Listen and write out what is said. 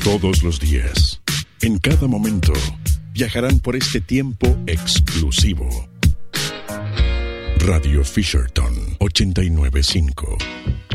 Todos los días, en cada momento, viajarán por este tiempo exclusivo. Radio Fisherton 89.5